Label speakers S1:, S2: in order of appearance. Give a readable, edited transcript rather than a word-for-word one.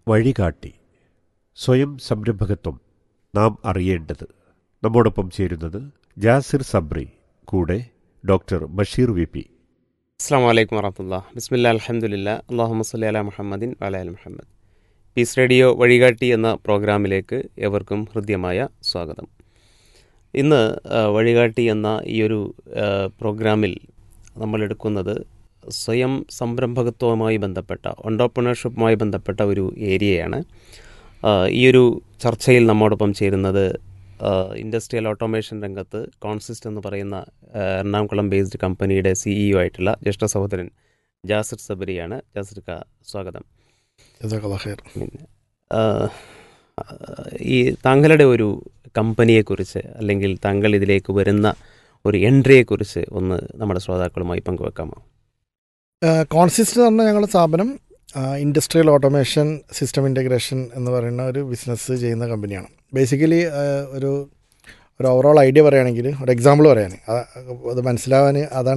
S1: വഴികാട്ടി സ്വയം സംരംഭകത്വം നാം അറിയേണ്ടത്. നമ്മോടൊപ്പം ചേരുന്നത് ജാസിർ സബ്രി, കൂടെ ഡോക്ടർ ബഷീർ വി.പി.
S2: അസ്സാം വലൈക്കും വറഹ്മത്തുള്ളാഹി. ബിസ്മില്ലാ അൽഹംദുലില്ലാ അല്ലാഹുമ്മ സ്വല്ലി അലാ മുഹമ്മദിൻ വഅലാ ആലി മുഹമ്മദ്. പീസ് റേഡിയോ വഴികാട്ടി എന്ന പ്രോഗ്രാമിലേക്ക് ഏവർക്കും ഹൃദ്യമായ സ്വാഗതം. ഇന്ന് വഴികാട്ടി എന്ന ഈ ഒരു പ്രോഗ്രാമിൽ നമ്മൾ എടുക്കുന്നത് സ്വയം സംരംഭകത്വവുമായി ബന്ധപ്പെട്ട എൻ്റർപ്രണർഷിപ്പുമായി ബന്ധപ്പെട്ട ഒരു ഏരിയയാണ്. ഈ ഒരു ചർച്ചയിൽ നമ്മോടൊപ്പം ചേരുന്നത് ഇൻഡസ്ട്രിയൽ ഓട്ടോമേഷൻ രംഗത്ത് കോൺസിസ്റ്റ് എന്ന് പറയുന്ന എറണാകുളം ബേസ്ഡ് കമ്പനിയുടെ CEO ആയിട്ടുള്ള ജ്യേഷ്ഠ സഹോദരൻ ജാസിർ സബരിയാണ്. ജാസിർക്ക, സ്വാഗതം. ഈ താങ്കളുടെ ഒരു കമ്പനിയെക്കുറിച്ച് അല്ലെങ്കിൽ താങ്കൾ ഇതിലേക്ക് വരുന്ന ഒരു എൻട്രിയെക്കുറിച്ച് ഒന്ന് നമ്മുടെ ശ്രോതാക്കളുമായി പങ്കുവെക്കാമോ?
S3: കോൺസിസ്റ്റ് എന്ന് പറഞ്ഞാൽ ഞങ്ങളുടെ സ്ഥാപനം ഇൻഡസ്ട്രിയൽ ഓട്ടോമേഷൻ സിസ്റ്റം ഇൻ്റഗ്രേഷൻ എന്ന് പറയുന്ന ഒരു ബിസിനസ് ചെയ്യുന്ന കമ്പനിയാണ്. ബേസിക്കലി ഒരു ഓവറോൾ ഐഡിയ പറയുകയാണെങ്കിൽ, ഒരു എക്സാമ്പിൾ പറയാൻ അത് മനസ്സിലാവാൻ അതാണ്